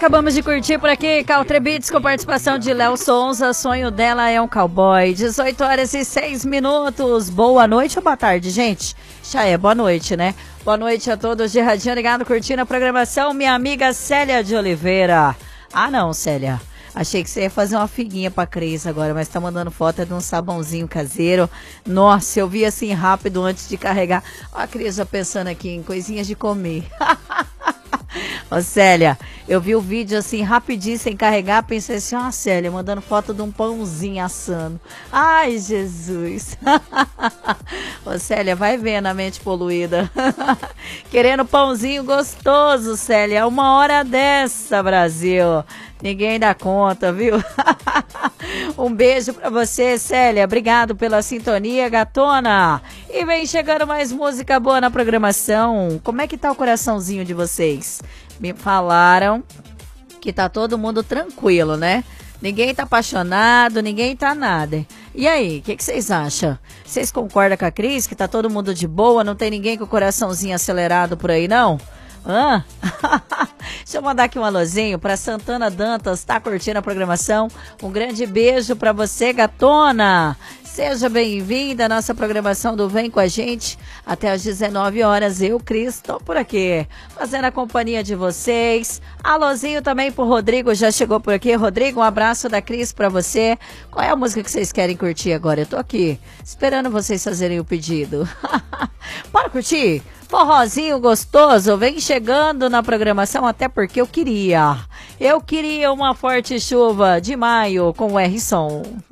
acabamos de curtir por aqui Country Beats com participação de Léo Sonza. Sonho dela é um cowboy. 18 horas e 6 minutos. Boa noite ou boa tarde, gente? Já é boa noite, né? Boa noite a todos de radinho ligado, curtindo a programação. Minha amiga Célia de Oliveira. Ah, não, Célia. Achei que você ia fazer uma figuinha pra Cris agora, mas tá mandando foto de um sabãozinho caseiro. Nossa, eu vi assim rápido antes de carregar. Ó, a Cris já pensando aqui em coisinhas de comer. Ô, Célia, eu vi o vídeo assim rapidinho sem carregar, pensei assim, ó, Célia, mandando foto de um pãozinho assando. Ai, Jesus. Ô, Célia, vai vendo a mente poluída. Querendo pãozinho gostoso, Célia, uma hora dessa, Brasil. Ninguém dá conta, viu? Um beijo pra você, Célia. Obrigado pela sintonia, gatona. E vem chegando mais música boa na programação. Como é que tá o coraçãozinho de vocês? Me falaram que tá todo mundo tranquilo, né? Ninguém tá apaixonado, ninguém tá nada. E aí, o que vocês acham? Vocês concordam com a Cris que tá todo mundo de boa? Não tem ninguém com o coraçãozinho acelerado por aí, não? Hã? Deixa eu mandar aqui um alôzinho pra Santana Dantas, tá curtindo a programação? Um grande beijo pra você, gatona! Seja bem-vinda à nossa programação do Vem Com a Gente. Até às 19 horas, eu, Cris, tô por aqui, fazendo a companhia de vocês. Alôzinho também pro Rodrigo, já chegou por aqui. Rodrigo, um abraço da Cris pra você. Qual é a música que vocês querem curtir agora? Eu tô aqui, esperando vocês fazerem o pedido. Bora curtir? Forrozinho gostoso, vem chegando na programação, até porque eu queria uma forte chuva de maio com o R-Som.